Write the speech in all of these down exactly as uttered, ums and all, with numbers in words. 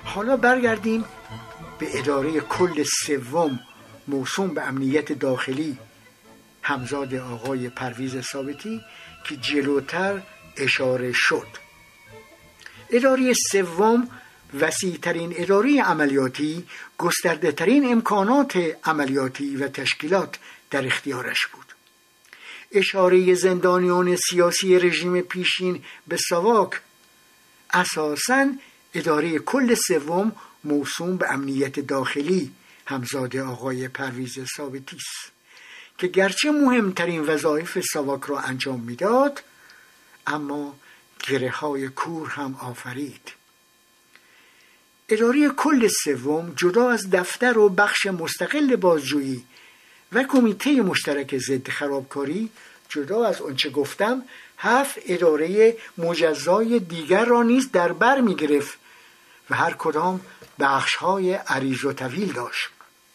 حالا برگردیم به اداره کل سوم موسوم به امنیت داخلی همزاد آقای پرویز ثابتی که جلوتر اشاره شد. اداره سوم وسیع‌ترین اداره عملیاتی، گسترده‌ترین امکانات عملیاتی و تشکیلات در اختیارش بود. اشاره زندانیان سیاسی رژیم پیشین به ساواک اساساً اداره کل سوم موسوم به امنیت داخلی همزاد آقای پرویز ثابتی است که گرچه مهمترین وظایف ساواک را انجام میداد، اما گره‌های کور هم آفرید. اداره کل سوم جدا از دفتر و بخش مستقل بازجویی و کمیته مشترک ضد خرابکاری، جدا از آنچه گفتم، هفت اداره مجزای دیگر را نیز در بر می گرفت و هر کدام بخش‌های عریض و طویل داشت.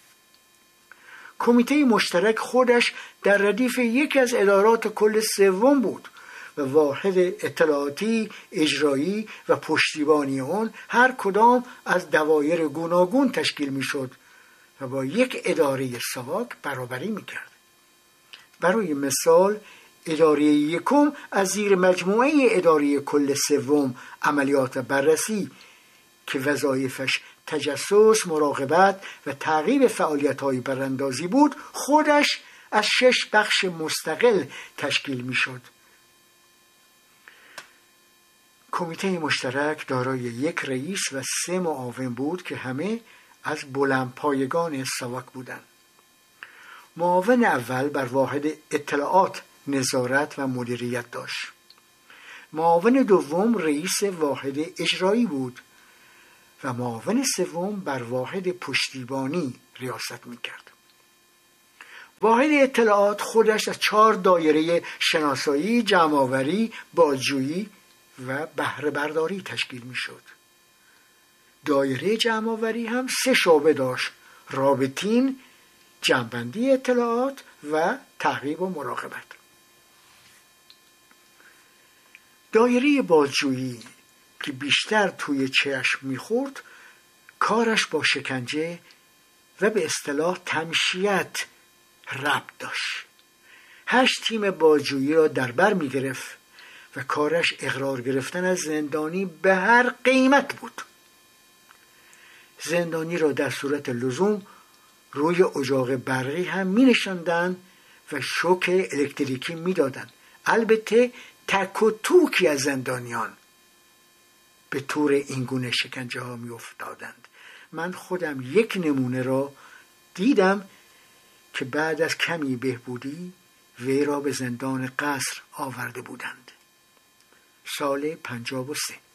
کمیته مشترک خودش در ردیف یکی از ادارات کل سوم بود و واحد اطلاعاتی، اجرایی و پشتیبانی آن هر کدام از دوایر گوناگون تشکیل می شد و با یک اداره ساواک برابری می کرد. برای مثال اداره یکم از زیر مجموعه اداره کل سوم عملیات بررسی که وظایفش تجسس، مراقبت و تعقیب فعالیت‌های براندازی بود، خودش از شش بخش مستقل تشکیل می شد. کمیته مشترک دارای یک رئیس و سه معاون بود که همه از بلندپایگان ساواک بودند. معاون اول بر واحد اطلاعات نظارت و مدیریت داشت. معاون دوم رئیس واحد اجرایی بود و معاون سوم بر واحد پشتیبانی ریاست می‌کرد. واحد اطلاعات خودش از چهار دایره شناسایی، جمع‌آوری، بازجویی و بهره برداری تشکیل می‌شد. دایره جمع‌آوری هم سه شعبه داشت: رابطین، جمع‌بندی اطلاعات و تعقیب و مراقبت. دایره بازجویی که بیشتر توی چشم می‌خورد، کارش با شکنجه و به اصطلاح تمشیت ربط داشت. هشت تیم بازجویی را در بر می‌گرفت و کارش اقرار گرفتن از زندانی به هر قیمت بود. زندانی را در صورت لزوم روی اجاق برقی هم می نشاندن و شوک الکتریکی می دادن. البته تک و توکی از زندانیان به طور اینگونه شکنجه ها می افتادند. من خودم یک نمونه را دیدم که بعد از کمی بهبودی وی را به زندان قصر آورده بودند. سال پنجاه و سه.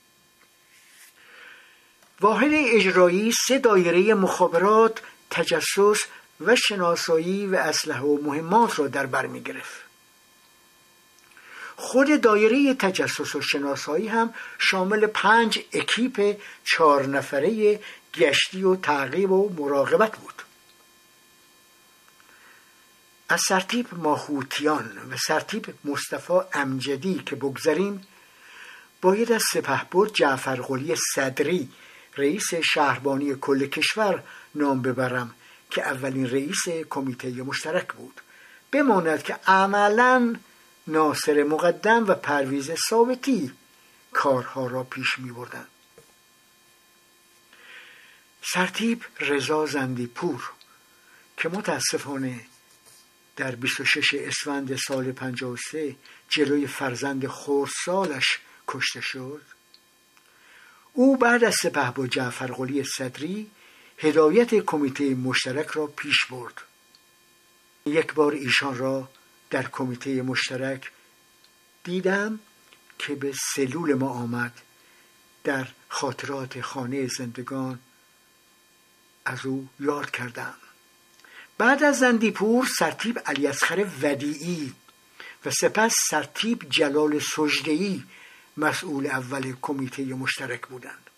واحد اجرایی سه دایره مخابرات، تجسس و شناسایی و اسلحه و مهمات را در بر می گرفت. خود دایره تجسس و شناسایی هم شامل پنج اکیپ چهار نفره گشتی و تعقیب و مراقبت بود. از سرتیپ ماهوتیان و سرتیپ مصطفی امجدی که بگذریم، باید از سپهبد جعفرقلی صدری رئیس شهربانی کل کشور نام ببرم که اولین رئیس کمیته مشترک بود. بماند که عملاً ناصر مقدم و پرویز ثابتی کارها را پیش می بردن. سرتیپ رضا زندیپور که متاسفانه در بیست و شش اسفند سال پنجاه و سه جلوی فرزند خردسالش کشته شد، او بعد از سپهبد جعفرقلی صدری هدایت کمیته مشترک را پیش برد. یک بار ایشان را در کمیته مشترک دیدم که به سلول ما آمد. در خاطرات خانه زندگان از او یاد کردم. بعد از زندیپور سرتیپ علیاصغر ودیعی و سپس سرتیپ جلال سجده‌ای مسئول اول کمیته مشترک بودند.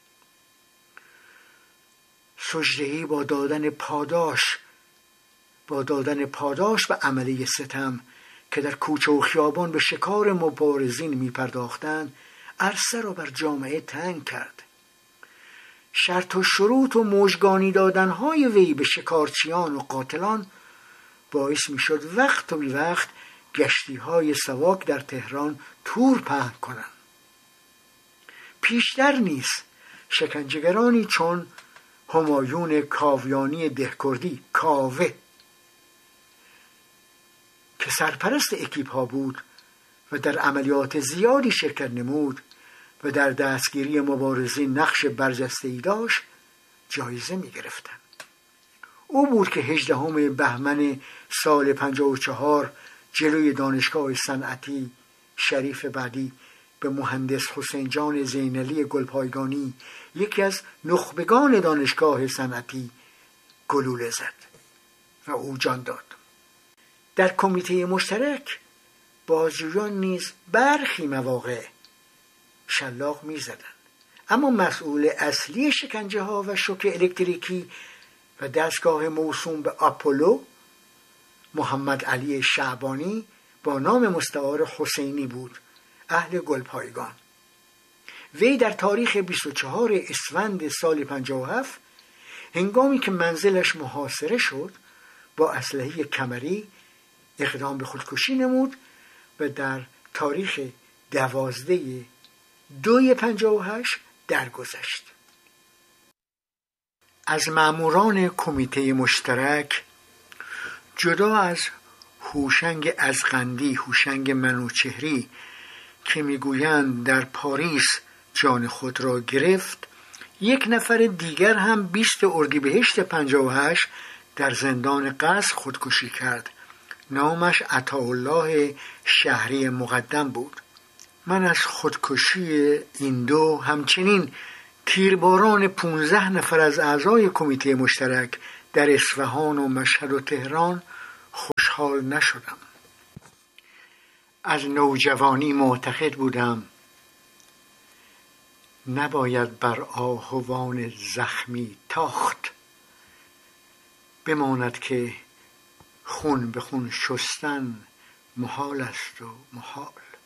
سجده‌ای با دادن پاداش با دادن پاداش به عمله ستم که در کوچه و خیابان به شکار مبارزین می پرداختند، عرصه را بر جامعه تنگ کرد. شرط و شروط و مژگانی دادنهای وی به شکارچیان و قاتلان باعث می شد وقت و بی وقت گشتی های سواک در تهران تور پهن کنند. پیشتر نیز شکنجهگرانی چون همایون کاویانی دهکردی کاوه که سرپرست اکیپ ها بود و در عملیات زیادی شرکت نمود و در دستگیری مبارزین نقش برجسته‌ای داشت جایزه می گرفتند. او بود که هجدهم بهمن سال پنجاه و چهار جلوی دانشگاه صنعتی شریف بعدی به مهندس حسین جان زینالی گلپایگانی، یکی از نخبگان دانشگاه صنعتی، گلوله زد و او جان داد. در کمیته مشترک بازجویان نیز برخی مواقع شلاق می زدن. اما مسئول اصلی شکنجه ها و شوک الکتریکی و دستگاه موسوم به آپولو محمد علی شعبانی با نام مستعار حسینی بود، اهل گلپایگان. وی در تاریخ بیست و چهارم اسفند سال پنجاه و هفت هنگامی که منزلش محاصره شد با اسلحه کمری اقدام به خودکشی نمود و در تاریخ دوازده دوی پنجاه و هشت درگذشت. از ماموران کمیته مشترک جدا از هوشنگ ازغندی، هوشنگ منوچهری که میگویند در پاریس جان خود را گرفت، یک نفر دیگر هم بیست اردیبهشت پنجاه و هشت در زندان قصر خودکشی کرد. نامش عطاالله شهری مقدم بود. من از خودکشی این دو همچنین تیرباران پونزده نفر از اعضای کمیته مشترک در اصفهان و مشهد و تهران خوشحال نشدم. از نوجوانی معتقد بودم نباید بر آهوان زخمی تاخت، بماند که خون به خون شستن محال است و محال.